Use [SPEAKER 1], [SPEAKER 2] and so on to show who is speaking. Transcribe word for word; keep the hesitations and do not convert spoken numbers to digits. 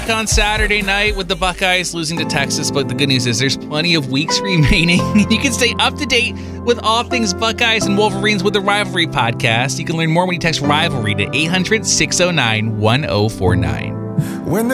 [SPEAKER 1] On Saturday night with the Buckeyes losing to Texas, but the good news is there's plenty of weeks remaining. You can stay up to date with all things Buckeyes and Wolverines with the Rivalry Podcast. You can learn more when you text Rivalry to eight hundred, six oh nine, one oh four nine. When the